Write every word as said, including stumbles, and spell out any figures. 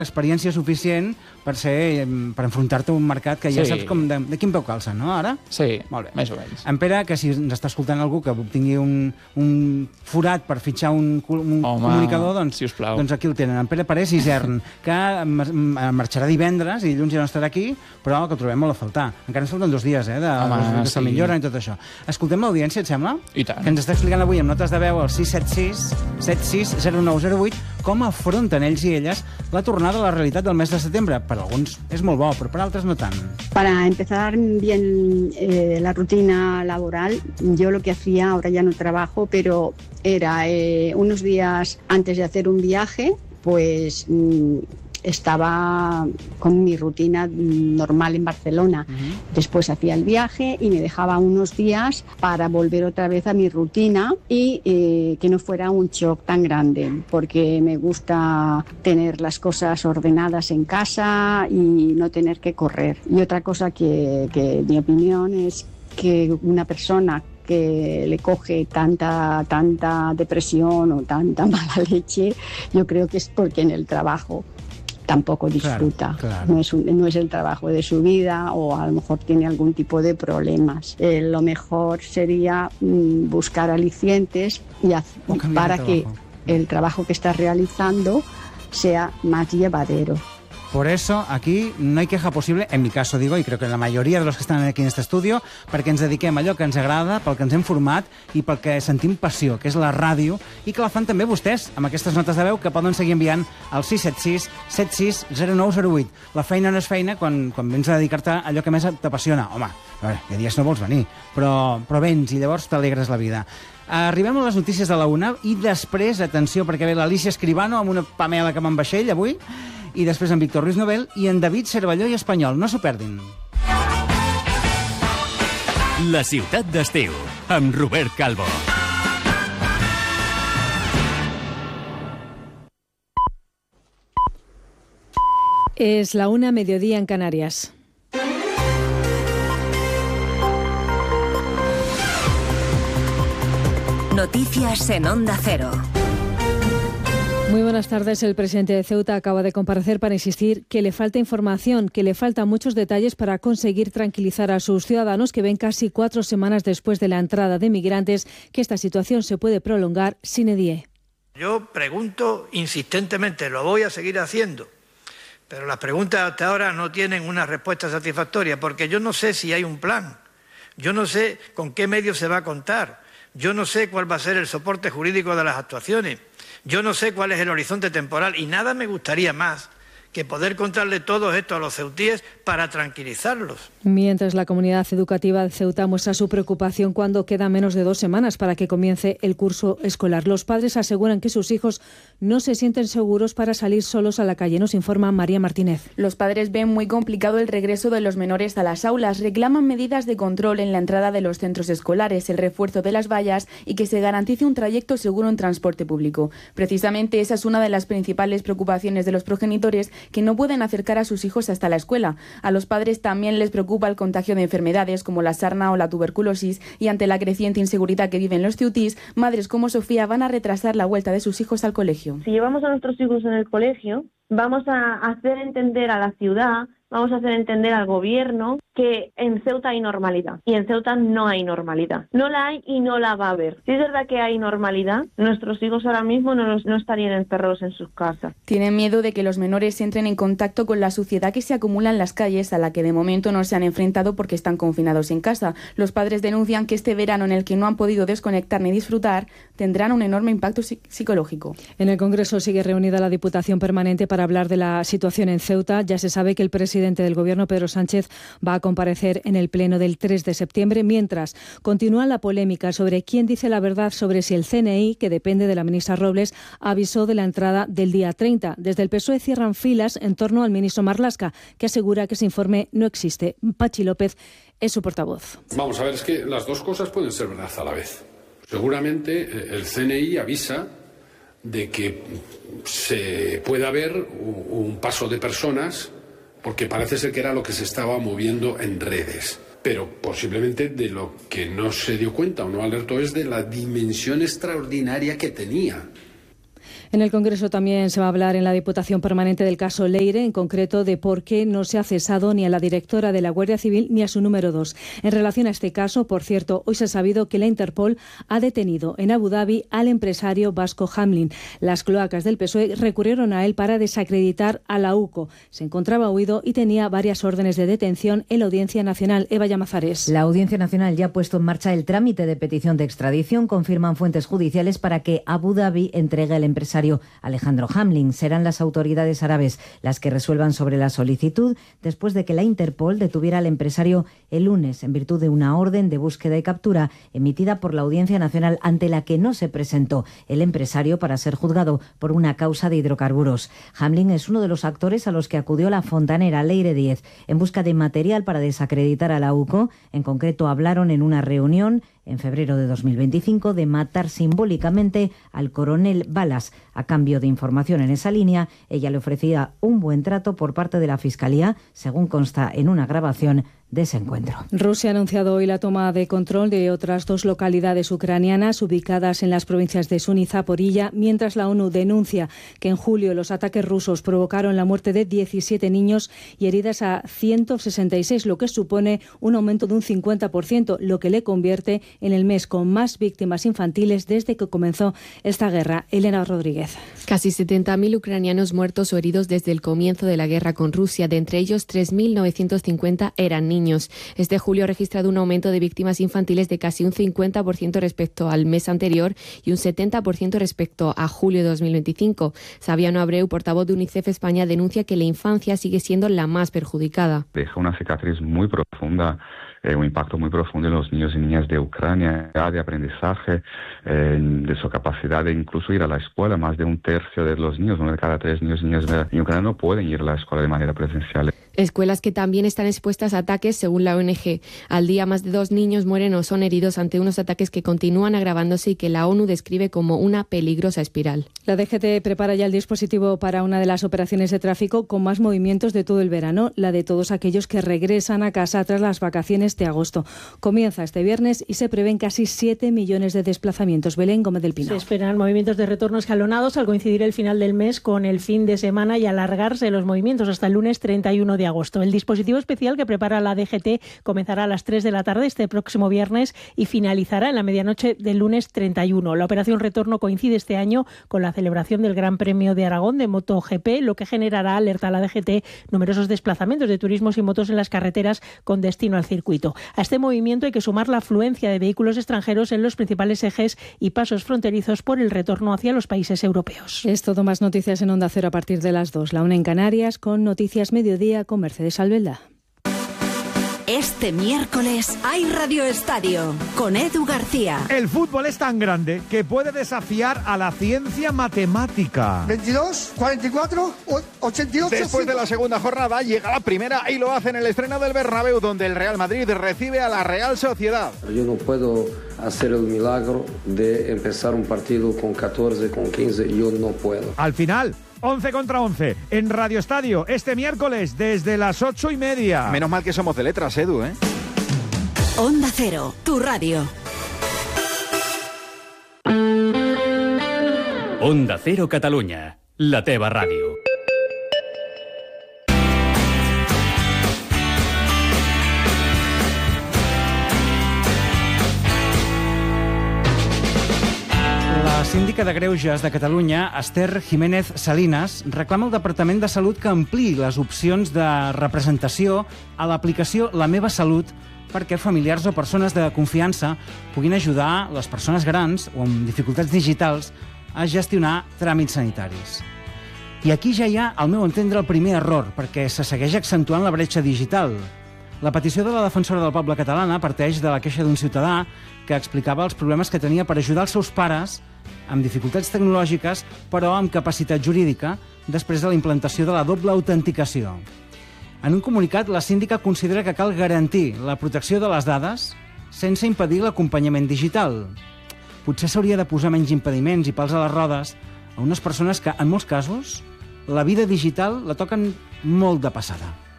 experiència suficient per ser per enfrontar-te a un mercat que ja Sí. saps com de, de quin peu calça, no, ara? Sí, Molt bé. més o menys. En Pere, que si ens està escoltant algú que obtingui un, un forat per fitxar un, un Home, comunicador, doncs, sisplau. doncs aquí el tenen. En Pere Parés Isern, que marxarà divendres i dilluns ja no estarà aquí, però que el trobem molt a faltar. Encara ens falten dos dies, eh, de, Home, de sí. millora i tot això. Escoltem l'audiència, et sembla? I tant. Que ens està explicant avui amb notes de veu al sis set sis set sis zero nou zero vuit com afronten ells i elles la tornada a la realitat del mes de setembre. Per alguns és molt bo, però per altres no tant. Para empezar bien eh, la rutina laboral, yo lo que hacía, ahora ya no trabajo, pero era eh, unos días antes de hacer un viaje, pues mmm, estaba con mi rutina normal en Barcelona. Uh-huh. Después hacía el viaje y me dejaba unos días para volver otra vez a mi rutina y eh, que no fuera un shock tan grande, porque me gusta tener las cosas ordenadas en casa y no tener que correr. Y otra cosa que, que mi opinión es que una persona que le coge tanta, tanta depresión o tanta mala leche, yo creo que es porque en el trabajo tampoco disfruta, claro, claro. No, es un, no es el trabajo de su vida o a lo mejor tiene algún tipo de problemas. Eh, lo mejor sería mm, buscar alicientes y hac- para que el trabajo que estás realizando sea más llevadero. Por eso, aquí no hay queja posible, en mi caso digo, y creo que en la mayoría de los que estan aquí en este estudio, perquè ens dediquem a allò que ens agrada, pel que ens hem format i pel que sentim passió, que és la ràdio, i que la fan també vostès, amb aquestes notes de veu que poden seguir enviant al sis set sis set sis zero nou zero vuit. La feina no és feina quan, quan vens a dedicar-te a allò que més t'apassiona. Home, a veure, hi ha dies no vols venir, però, però vens i llavors t'alegres la vida. Arribem a les notícies de la una i després, atenció, perquè ve l'Alicia Escribano amb una Pamela que amb vaixell avui, i després en Víctor Ruiz Novel i en David Cervelló i Espanyol. No s'ho perdin. La ciutat d'estiu, amb Robert Calvo. Es la una, mediodía en Canarias. Noticias en Onda Cero. Muy buenas tardes. El presidente de Ceuta acaba de comparecer para insistir que le falta información, que le faltan muchos detalles para conseguir tranquilizar a sus ciudadanos que ven casi cuatro semanas después de la entrada de migrantes que esta situación se puede prolongar sine die. Yo pregunto insistentemente, lo voy a seguir haciendo, pero las preguntas hasta ahora no tienen una respuesta satisfactoria, porque yo no sé si hay un plan, yo no sé con qué medios se va a contar, yo no sé cuál va a ser el soporte jurídico de las actuaciones. Yo no sé cuál es el horizonte temporal y nada me gustaría más que poder contarle todo esto a los ceutíes para tranquilizarlos. Mientras la comunidad educativa de Ceuta muestra su preocupación cuando queda menos de dos semanas para que comience el curso escolar. Los padres aseguran que sus hijos no se sienten seguros para salir solos a la calle. Nos informa María Martínez. Los padres ven muy complicado el regreso de los menores a las aulas. Reclaman medidas de control en la entrada de los centros escolares, el refuerzo de las vallas y que se garantice un trayecto seguro en transporte público. Precisamente esa es una de las principales preocupaciones de los progenitores, que no pueden acercar a sus hijos hasta la escuela. A los padres también les preocupa el contagio de enfermedades como la sarna o la tuberculosis y ante la creciente inseguridad que viven los ceutís, madres como Sofía van a retrasar la vuelta de sus hijos al colegio. Si llevamos a nuestros hijos en el colegio, vamos a hacer entender a la ciudad, vamos a hacer entender al gobierno que en Ceuta hay normalidad y en Ceuta no hay normalidad. No la hay y no la va a haber. Si es verdad que hay normalidad, nuestros hijos ahora mismo no, no estarían encerrados en sus casas. Tienen miedo de que los menores entren en contacto con la suciedad que se acumula en las calles, a la que de momento no se han enfrentado porque están confinados en casa. Los padres denuncian que este verano, en el que no han podido desconectar ni disfrutar, tendrán un enorme impacto psicológico. En el Congreso sigue reunida la Diputación Permanente para hablar de la situación en Ceuta. Ya se sabe que el presidente del Gobierno, Pedro Sánchez, va a comparecer en el Pleno del tres de septiembre, mientras continúa la polémica sobre quién dice la verdad sobre si el C N I, que depende de la ministra Robles, avisó de la entrada del día treinta. Desde el P S O E cierran filas en torno al ministro Marlaska, que asegura que ese informe no existe. Pachi López es su portavoz. Vamos a ver, es que las dos cosas pueden ser verdad a la vez. Seguramente el C N I avisa de que se puede haber un paso de personas, porque parece ser que era lo que se estaba moviendo en redes. Pero posiblemente de lo que no se dio cuenta o no alertó es de la dimensión extraordinaria que tenía. En el Congreso también se va a hablar en la Diputación Permanente del caso Leire, en concreto de por qué no se ha cesado ni a la directora de la Guardia Civil ni a su número dos. En relación a este caso, por cierto, hoy se ha sabido que la Interpol ha detenido en Abu Dhabi al empresario vasco Hamlin. Las cloacas del P S O E recurrieron a él para desacreditar a la U C O. Se encontraba huido y tenía varias órdenes de detención en la Audiencia Nacional. Eva Llamazares. La Audiencia Nacional ya ha puesto en marcha el trámite de petición de extradición, confirman fuentes judiciales, para que Abu Dhabi entregue al empresario Alejandro Hamlin. Serán las autoridades árabes las que resuelvan sobre la solicitud, después de que la Interpol detuviera al empresario el lunes en virtud de una orden de búsqueda y captura emitida por la Audiencia Nacional, ante la que no se presentó el empresario para ser juzgado por una causa de hidrocarburos. Hamlin es uno de los actores a los que acudió la fontanera Leire Díez en busca de material para desacreditar a la U C O. En concreto, hablaron en una reunión en febrero de dos mil veinticinco de matar simbólicamente al coronel Balas. A cambio de información en esa línea, ella le ofrecía un buen trato por parte de la Fiscalía, según consta en una grabación de ese encuentro. Rusia ha anunciado hoy la toma de control de otras dos localidades ucranianas ubicadas en las provincias de Sun y Zaporilla, mientras la ONU denuncia que en julio los ataques rusos provocaron la muerte de diecisiete niños y heridas a ciento sesenta y seis, lo que supone un aumento de un cincuenta por ciento, lo que le convierte en el mes con más víctimas infantiles desde que comenzó esta guerra. Elena Rodríguez. Casi setenta mil ucranianos muertos o heridos desde el comienzo de la guerra con Rusia. De entre ellos, tres mil novecientos cincuenta eran niños. Este julio ha registrado un aumento de víctimas infantiles de casi un cincuenta por ciento respecto al mes anterior y un setenta por ciento respecto a julio de dos mil veinticinco. Sabiano Abreu, portavoz de UNICEF España, denuncia que la infancia sigue siendo la más perjudicada. Deja una cicatriz muy profunda, eh, un impacto muy profundo en los niños y niñas de Ucrania, de aprendizaje, eh, de su capacidad de incluso ir a la escuela. Más de un tercio de los niños, uno de cada tres niños y niñas en Ucrania, no pueden ir a la escuela de manera presencial. Escuelas que también están expuestas a ataques, según la O N G. Al día, más de dos niños mueren o son heridos ante unos ataques que continúan agravándose y que la ONU describe como una peligrosa espiral. La D G T prepara ya el dispositivo para una de las operaciones de tráfico con más movimientos de todo el verano, la de todos aquellos que regresan a casa tras las vacaciones de agosto. Comienza este viernes y se prevén casi siete millones de desplazamientos. Belén Gómez del Pino. Se esperan movimientos de retorno escalonados al coincidir el final del mes con el fin de semana y alargarse los movimientos hasta el lunes treinta y uno de agosto. El dispositivo especial que prepara la D G T comenzará a las tres de la tarde este próximo viernes y finalizará en la medianoche del lunes treinta y uno. La operación retorno coincide este año con la celebración del Gran Premio de Aragón de MotoGP, lo que generará, alerta a la D G T, numerosos desplazamientos de turismos y motos en las carreteras con destino al circuito. A este movimiento hay que sumar la afluencia de vehículos extranjeros en los principales ejes y pasos fronterizos por el retorno hacia los países europeos. Es todo, más noticias en Onda Cero a partir de las dos. La una en Canarias, con Noticias Mediodía con Mercedes Albelda. Este miércoles hay Radio Estadio con Edu García. El fútbol es tan grande que puede desafiar a la ciencia matemática. veintidós, cuarenta y cuatro, ochenta y ocho... Después de la segunda jornada llega la primera y lo hace en el estreno del Bernabéu, donde el Real Madrid recibe a la Real Sociedad. Yo no puedo hacer el milagro de empezar un partido con catorce, con quince, yo no puedo. Al final, once contra once, en Radio Estadio, este miércoles, desde las ocho y media. Menos mal que somos de letras, Edu, ¿eh? Onda Cero, tu radio. Onda Cero Catalunya, la teva ràdio. La síndica de Greuges de Catalunya, Esther Jiménez Salinas, reclama al Departament de Salut que ampliï les opcions de representació a l'aplicació La meva salut perquè familiars o persones de confiança puguin ajudar les persones grans o amb dificultats digitals a gestionar tràmits sanitaris. I aquí ja hi ha, al meu entendre, el primer error, perquè se segueix accentuant la bretxa digital. La petició de la defensora del poble catalana parteix de la queixa d'un ciutadà que explicava els problemes que tenia per ajudar els seus pares amb dificultats tecnològiques, però amb capacitat jurídica, després de la implantació de la doble autenticació. En un comunicat, la síndica considera que cal garantir la protecció de les dades sense impedir l'acompanyament digital. Potser s'hauria de posar menys impediments i pals a les rodes a unes persones que, en molts casos, la vida digital la toquen molt de passada.